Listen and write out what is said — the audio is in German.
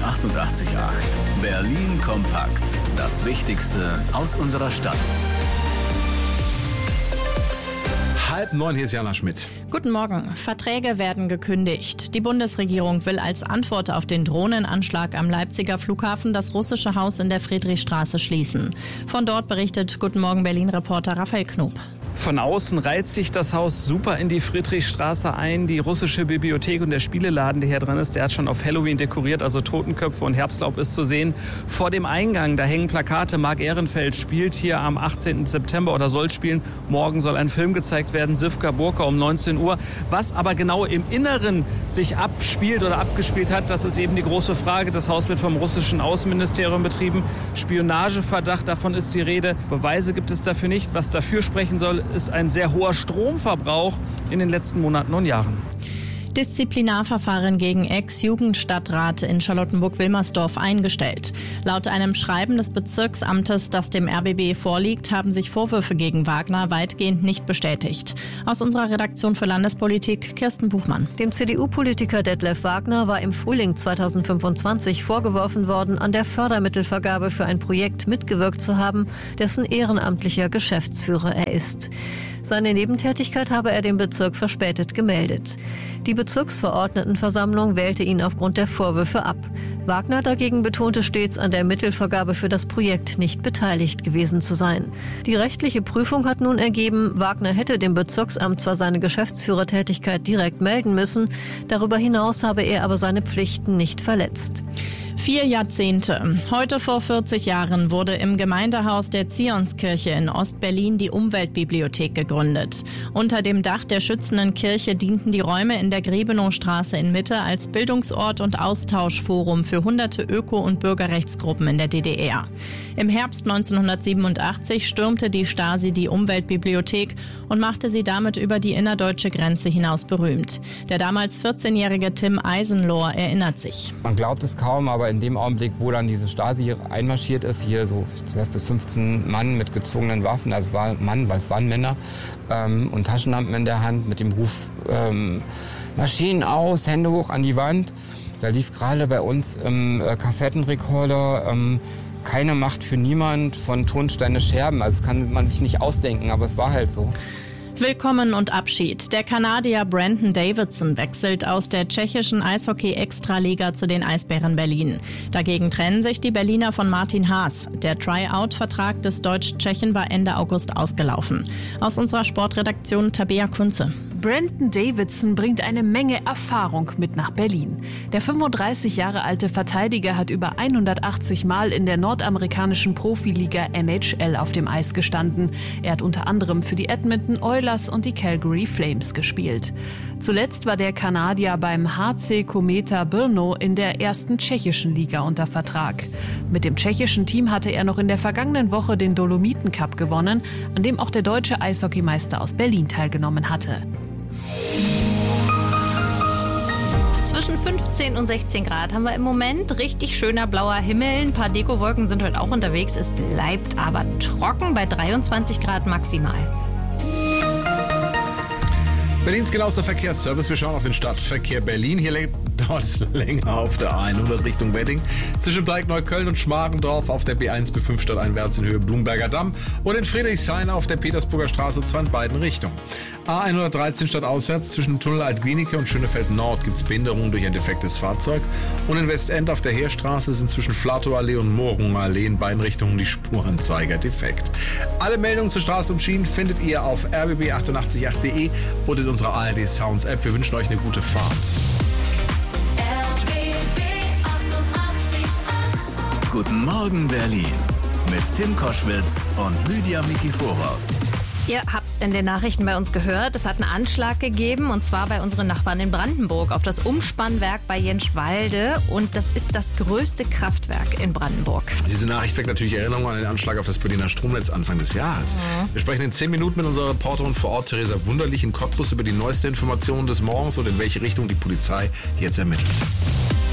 88,8. Berlin kompakt. Das Wichtigste aus unserer Stadt. 8:30, hier ist Jana Schmidt. Guten Morgen. Verträge werden gekündigt. Die Bundesregierung will als Antwort auf den Drohnenanschlag am Leipziger Flughafen das russische Haus in der Friedrichstraße schließen. Von dort berichtet Guten Morgen Berlin-Reporter Raphael Knob. Von außen reiht sich das Haus super in die Friedrichstraße ein. Die russische Bibliothek und der Spieleladen, der hier dran ist, der hat schon auf Halloween dekoriert, also Totenköpfe und Herbstlaub ist zu sehen. Vor dem Eingang, da hängen Plakate. Marc Ehrenfeld spielt hier am 18. September oder soll spielen. Morgen soll ein Film gezeigt werden, Sivka Burka um 19 Uhr. Was aber genau im Inneren sich abspielt oder abgespielt hat, das ist eben die große Frage. Das Haus wird vom russischen Außenministerium betrieben. Spionageverdacht, davon ist die Rede. Beweise gibt es dafür nicht. Was dafür sprechen soll, ist ein sehr hoher Stromverbrauch in den letzten Monaten und Jahren. Disziplinarverfahren gegen Ex-Jugendstadtrat in Charlottenburg-Wilmersdorf eingestellt. Laut einem Schreiben des Bezirksamtes, das dem RBB vorliegt, haben sich Vorwürfe gegen Wagner weitgehend nicht bestätigt. Aus unserer Redaktion für Landespolitik Kirsten Buchmann. Dem CDU-Politiker Detlef Wagner war im Frühling 2025 vorgeworfen worden, an der Fördermittelvergabe für ein Projekt mitgewirkt zu haben, dessen ehrenamtlicher Geschäftsführer er ist. Seine Nebentätigkeit habe er dem Bezirk verspätet gemeldet. Die Bezirksverordnetenversammlung wählte ihn aufgrund der Vorwürfe ab. Wagner dagegen betonte stets, an der Mittelvergabe für das Projekt nicht beteiligt gewesen zu sein. Die rechtliche Prüfung hat nun ergeben, Wagner hätte dem Bezirksamt zwar seine Geschäftsführertätigkeit direkt melden müssen, darüber hinaus habe er aber seine Pflichten nicht verletzt. 4 Jahrzehnte. Heute vor 40 Jahren wurde im Gemeindehaus der Zionskirche in Ostberlin die Umweltbibliothek gegründet. Unter dem Dach der schützenden Kirche dienten die Räume in der Grebenowstraße in Mitte als Bildungsort und Austauschforum für hunderte Öko- und Bürgerrechtsgruppen in der DDR. Im Herbst 1987 stürmte die Stasi die Umweltbibliothek und machte sie damit über die innerdeutsche Grenze hinaus berühmt. Der damals 14-jährige Tim Eisenlohr erinnert sich. Man glaubt es kaum, aber in dem Augenblick, wo dann diese Stasi einmarschiert ist, hier so 12 bis 15 Mann mit gezogenen Waffen, also es war Mann, weil es waren Männer, und Taschenlampen in der Hand mit dem Ruf Maschinen aus, Hände hoch an die Wand. Da lief gerade bei uns im Kassettenrekorder Keine Macht für niemand von Tonsteine Scherben. Also das kann man sich nicht ausdenken, aber es war halt so. Willkommen und Abschied. Der Kanadier Brandon Davidson wechselt aus der tschechischen Eishockey-Extraliga zu den Eisbären Berlin. Dagegen trennen sich die Berliner von Martin Haas. Der Tryout-Vertrag des Deutsch-Tschechen war Ende August ausgelaufen. Aus unserer Sportredaktion Tabea Kunze. Brandon Davidson bringt eine Menge Erfahrung mit nach Berlin. Der 35 Jahre alte Verteidiger hat über 180 Mal in der nordamerikanischen Profiliga NHL auf dem Eis gestanden. Er hat unter anderem für die Edmonton Oilers und die Calgary Flames gespielt. Zuletzt war der Kanadier beim HC Kometa Brno in der ersten tschechischen Liga unter Vertrag. Mit dem tschechischen Team hatte er noch in der vergangenen Woche den Dolomiten Cup gewonnen, an dem auch der deutsche Eishockeymeister aus Berlin teilgenommen hatte. Zwischen 15 und 16 Grad haben wir im Moment. Richtig schöner blauer Himmel. Ein paar Dekowolken sind heute auch unterwegs. Es bleibt aber trocken bei 23 Grad maximal. Berlins genauester Verkehrsservice. Wir schauen auf den Stadtverkehr Berlin. Hier dauert es länger auf der 100 Richtung Wedding. Zwischen Dreieck Neukölln und Schmargendorf auf der B1 B5 stadteinwärts in Höhe Blumberger Damm und in Friedrichshain auf der Petersburger Straße, zwar in beiden Richtungen. A113 stadtauswärts zwischen Tunnel Altglienicke und Schönefeld Nord gibt es Behinderungen durch ein defektes Fahrzeug. Und in Westend auf der Heerstraße sind zwischen Flatow-Allee und Mohrhunger-Allee in beiden Richtungen die Spuranzeiger defekt. Alle Meldungen zur Straße und Schienen findet ihr auf rbb888.de oder in unserer ARD Sounds App. Wir wünschen euch eine gute Fahrt. Guten Morgen Berlin mit Tim Koschwitz und Lydia Mikiforov. Ihr habt in den Nachrichten bei uns gehört, es hat einen Anschlag gegeben, und zwar bei unseren Nachbarn in Brandenburg auf das Umspannwerk bei Jenschwalde, und das ist das größte Kraftwerk in Brandenburg. Diese Nachricht weckt natürlich Erinnerungen an den Anschlag auf das Berliner Stromnetz Anfang des Jahres. Wir sprechen in 10 Minuten mit unserer Reporterin vor Ort, Theresa Wunderlich in Cottbus, über die neueste Informationen des Morgens und in welche Richtung die Polizei jetzt ermittelt.